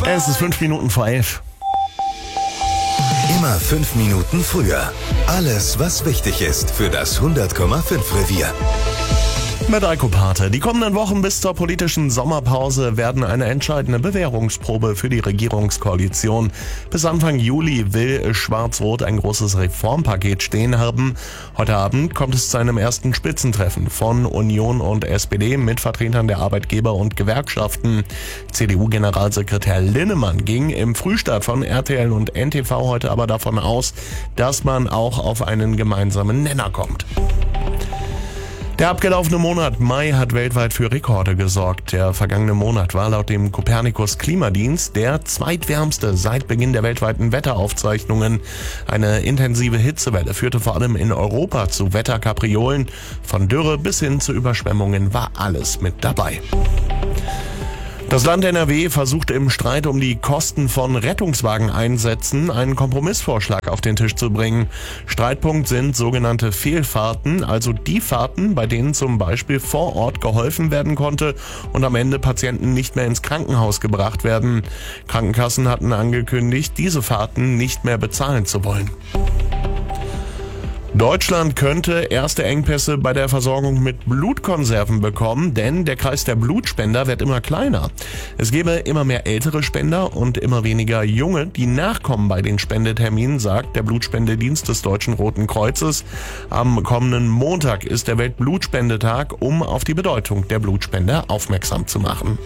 Es ist 5 Minuten vor 11. Immer 5 Minuten früher. Alles, was wichtig ist für das 100,5 Revier. Mit Eiko Pate. Die kommenden Wochen bis zur politischen Sommerpause werden eine entscheidende Bewährungsprobe für die Regierungskoalition. Bis Anfang Juli will Schwarz-Rot ein großes Reformpaket stehen haben. Heute Abend kommt es zu einem ersten Spitzentreffen von Union und SPD mit Vertretern der Arbeitgeber und Gewerkschaften. CDU-Generalsekretär Linnemann ging im Frühstart von RTL und NTV heute aber davon aus, dass man auch auf einen gemeinsamen Nenner kommt. Der abgelaufene Monat Mai hat weltweit für Rekorde gesorgt. Der vergangene Monat war laut dem Copernicus-Klimadienst der zweitwärmste seit Beginn der weltweiten Wetteraufzeichnungen. Eine intensive Hitzewelle führte vor allem in Europa zu Wetterkapriolen. Von Dürre bis hin zu Überschwemmungen war alles mit dabei. Das Land NRW versucht im Streit um die Kosten von Rettungswageneinsätzen einen Kompromissvorschlag auf den Tisch zu bringen. Streitpunkt sind sogenannte Fehlfahrten, also die Fahrten, bei denen zum Beispiel vor Ort geholfen werden konnte und am Ende Patienten nicht mehr ins Krankenhaus gebracht werden. Krankenkassen hatten angekündigt, diese Fahrten nicht mehr bezahlen zu wollen. Deutschland könnte erste Engpässe bei der Versorgung mit Blutkonserven bekommen, denn der Kreis der Blutspender wird immer kleiner. Es gäbe immer mehr ältere Spender und immer weniger Junge, die nachkommen bei den Spendeterminen, sagt der Blutspendedienst des Deutschen Roten Kreuzes. Am kommenden Montag ist der Weltblutspendetag, um auf die Bedeutung der Blutspender aufmerksam zu machen.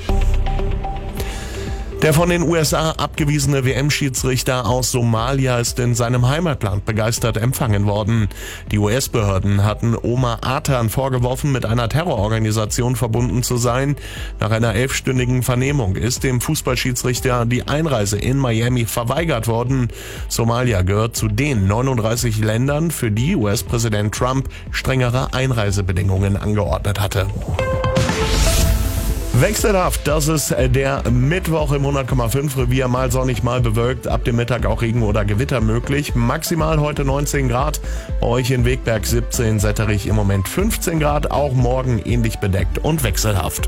Der von den USA abgewiesene WM-Schiedsrichter aus Somalia ist in seinem Heimatland begeistert empfangen worden. Die US-Behörden hatten Omar Atan vorgeworfen, mit einer Terrororganisation verbunden zu sein. Nach einer 11-stündigen Vernehmung ist dem Fußballschiedsrichter die Einreise in Miami verweigert worden. Somalia gehört zu den 39 Ländern, für die US-Präsident Trump strengere Einreisebedingungen angeordnet hatte. Wechselhaft, das ist der Mittwoch im 100,5 Revier, mal sonnig, mal bewölkt, ab dem Mittag auch Regen oder Gewitter möglich. Maximal heute 19 Grad, bei euch in Wegberg 17, Setterich im Moment 15 Grad, auch morgen ähnlich bedeckt und wechselhaft.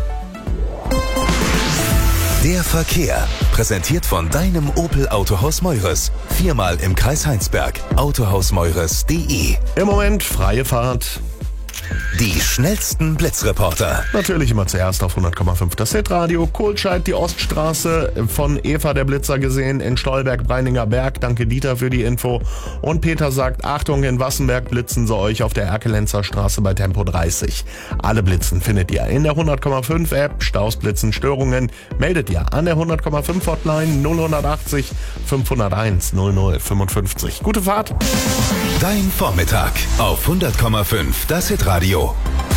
Der Verkehr, präsentiert von deinem Opel Autohaus Meures. 4-mal im Kreis Heinsberg, autohausmeures.de. Im Moment freie Fahrt. Die schnellsten Blitzreporter. Natürlich immer zuerst auf 100,5 das Hitradio. Kohlscheid, die Oststraße von Eva der Blitzer gesehen in Stolberg-Breininger Berg. Danke Dieter für die Info. Und Peter sagt, Achtung, in Wassenberg blitzen sie euch auf der Erkelenzer Straße bei Tempo 30. Alle Blitzen findet ihr in der 100,5 App. Staus, Blitzen, Störungen meldet ihr an der 100,5 Hotline 0180 501 0055. Gute Fahrt. Dein Vormittag auf 100,5 das Hitradio.